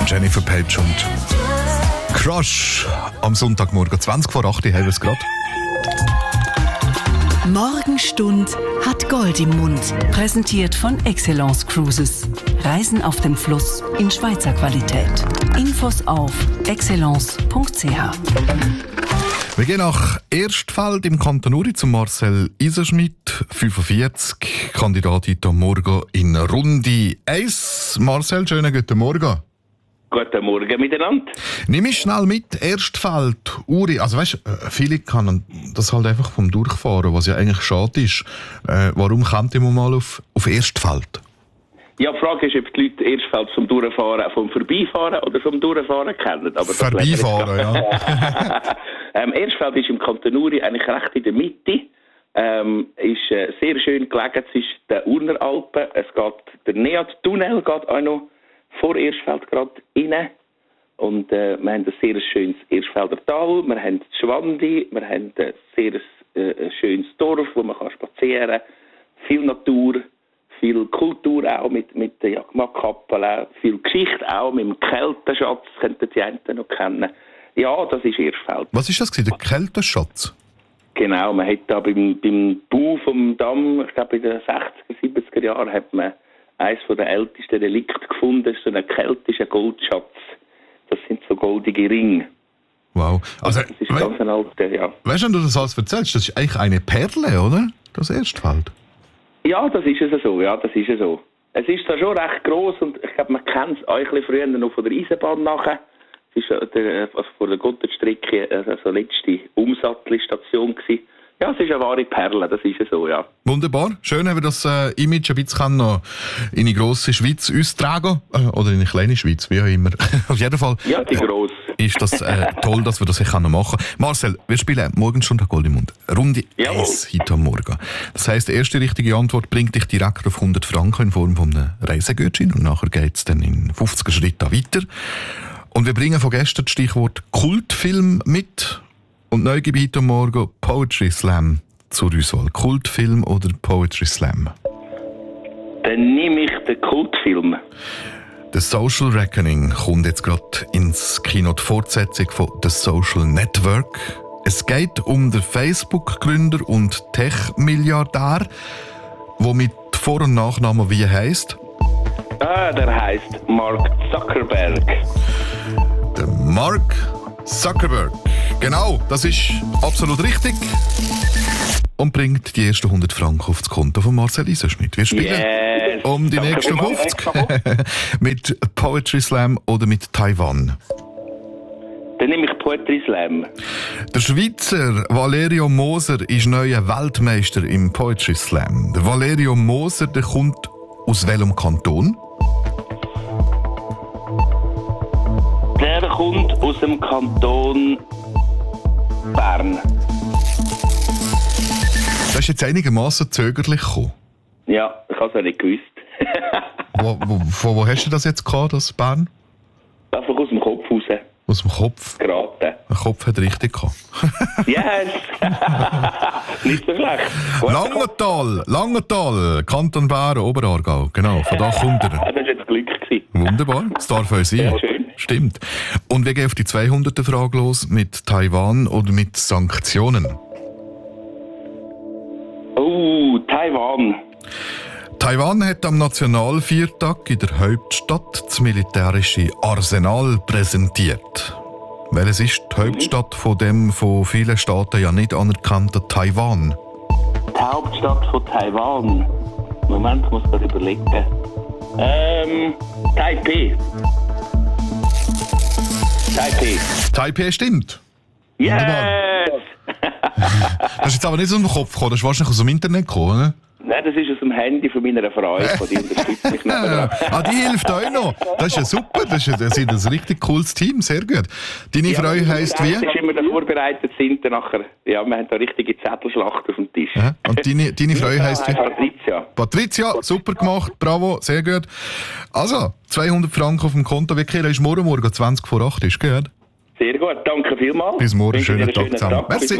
Jennifer Page und Crush am Sonntagmorgen 20 vor 8 haben wir es gerade. Morgenstund hat Gold im Mund. Präsentiert von Excellence Cruises. Reisen auf dem Fluss in Schweizer Qualität. Infos auf excellence.ch. Wir gehen nach Erstfeld im Kanton Uri zu Marcel Iserschmidt, 45, Kandidat heute Morgen in Runde 1. Marcel, schönen guten Morgen. Guten Morgen miteinander. Nimm mich schnell mit, Erstfeld, Uri. Also weißt, viele können das halt einfach vom Durchfahren, was ja eigentlich schade ist. Warum kommt ihr mal auf Erstfeld? Ja, die Frage ist, ob die Leute Erstfeld vom Durchfahren, vom Vorbeifahren oder vom Durchfahren kennen. Aber Vorbeifahren, ja. Erstfeld ist im Kanton Uri eigentlich recht in der Mitte. Ist sehr schön gelegen zwischen den Urner Alpen. Der Neat-Tunnel geht auch noch vor Erstfeld gerade rein. Und wir haben ein sehr schönes Erstfelder Tal, wir haben die Schwandi, wir haben ein sehr schönes Dorf, wo man spazieren kann. Viel Natur, viel Kultur auch mit der Jagdkappel, viel Geschichte auch mit dem Keltenschatz, könnten die einen noch kennen. Ja, das ist Erstfeld. Was ist das gewesen, der Keltenschatz? Genau, man hat da beim Bau vom Damm, ich glaube in den 60er, 70er Jahren, hat man eines der ältesten Relikte gefunden, so ein keltischer Goldschatz. Das sind so goldige Ringe. Wow. Also, das ist ganz ein alter, ja. Weißt du, wenn du das alles erzählst, das ist eigentlich eine Perle, oder? Das Erstfeld. Ja, das ist es so, ja, das ist es so. Es ist da schon recht gross und ich glaube, man kennt es auch ein bisschen früher noch von der Eisenbahn nachher. Es war von der Gotthardstrecke also letzte Umsattelstation gewesen. Ja, es ist eine wahre Perle, das ist es so, ja. Wunderbar. Schön, wenn wir das Image ein bisschen noch in die grosse Schweiz austragen oder in eine kleine Schweiz, wie auch immer. Auf jeden Fall ja, die grosse. Ist das toll, dass wir das hier machen können. Marcel, wir spielen Morgenstund Gold im Mund. Runde 1 heute am Morgen. Das heisst, die erste richtige Antwort bringt dich direkt auf 100 Franken in Form von einem Reisegutschein und nachher geht es dann in 50er Schritten weiter. Und wir bringen von gestern das Stichwort Kultfilm mit. Und neu gebe ich heute Morgen Poetry Slam zur Auswahl. Kultfilm oder Poetry Slam? Dann nehme ich den Kultfilm. The Social Reckoning kommt jetzt gerade ins Kino, die Fortsetzung von The Social Network. Es geht um den Facebook-Gründer und Tech-Milliardär, der mit Vor- und Nachnamen wie heisst? Der heisst Mark Zuckerberg. Der Mark Zuckerberg. Genau, das ist absolut richtig. Und bringt die ersten 100 Franken auf das Konto von Marcel Iserschmidt. Wir spielen um die nächsten 50 mit Poetry Slam oder mit Taiwan. Dann nehme ich Poetry Slam. Der Schweizer Valerio Moser ist neuer Weltmeister im Poetry Slam. Der Valerio Moser, der kommt aus welchem Kanton? Der kommt aus dem Kanton Bern. Das ist jetzt einigermaßen zögerlich gekommen. Ja, ich habe es ja nicht gewusst. Wo hast du das jetzt gehabt, das Bern? Einfach aus dem Kopf raus. Aus dem Kopf? Geraten. Der Kopf hat richtig gehabt. Yes! Nicht so schlecht. Langenthal, Kanton Bern, Oberaargau. Genau, von da kommt er. Das war jetzt Glück gewesen. Wunderbar, das darf auch sein. Sehr schön. Stimmt. Und wir gehen auf die 200er Frage los, mit Taiwan oder mit Sanktionen? Oh, Taiwan. Taiwan hat am Nationalviertag in der Hauptstadt das militärische Arsenal präsentiert. Welches ist die Hauptstadt von dem von vielen Staaten ja nicht anerkannten Taiwan? Die Hauptstadt von Taiwan. Moment, ich muss gerade überlegen. Taipei. Taipei stimmt. Yes! Wunderbar. Das ist jetzt aber nicht aus dem Kopf gekommen, das ist wahrscheinlich aus dem Internet gekommen, oder? Nein, das ist aus dem Handy von meiner Frau, die unterstützt mich nebenan. Die hilft euch noch. Das ist ja super, das ist ein richtig cooles Team, sehr gut. Deine Frau heisst wie? Das ist immer vorbereitet sind, nachher, ja, wir haben da richtige Zettelschlacht auf dem Tisch. Ja. Und deine Frau heisst wie? Patricia. Patricia, super gemacht, bravo, sehr gut. Also, 200 Franken auf dem Konto, wie Kira ist morgen 20 vor 8, ist gehört? Sehr gut, danke vielmals. Bis morgen, schönen Tag zusammen. Merci.